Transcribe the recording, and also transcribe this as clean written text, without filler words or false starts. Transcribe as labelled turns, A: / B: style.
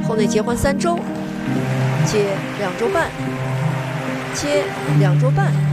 A: 后内结环3周，接2周半，接2周半。